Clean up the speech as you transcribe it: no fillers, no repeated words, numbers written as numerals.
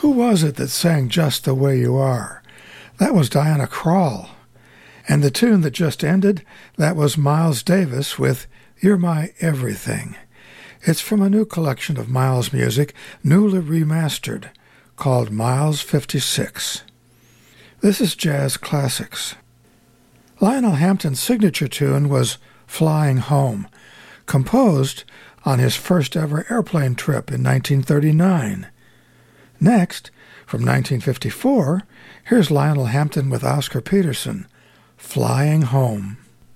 Who was it that sang Just the Way You Are? That was Diana Krall. And the tune that just ended, that was Miles Davis with You're My Everything. It's from a new collection of Miles music, newly remastered, called Miles 56. This is Jazz Classics. Lionel Hampton's signature tune was Flying Home, composed on his first ever airplane trip in 1939. Next, from 1954, here's Lionel Hampton with Oscar Peterson, Flying Home.